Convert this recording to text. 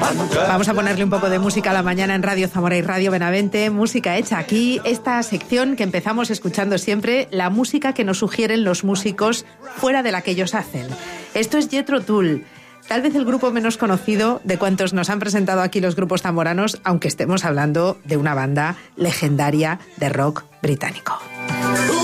Vamos a ponerle un poco de música a la mañana en Radio Zamora y Radio Benavente, música hecha aquí, esta sección que empezamos escuchando siempre, la música que nos sugieren los músicos fuera de la que ellos hacen. Esto es Jethro Tull, tal vez el grupo menos conocido de cuantos nos han presentado aquí los grupos zamoranos, aunque estemos hablando de una banda legendaria de rock británico.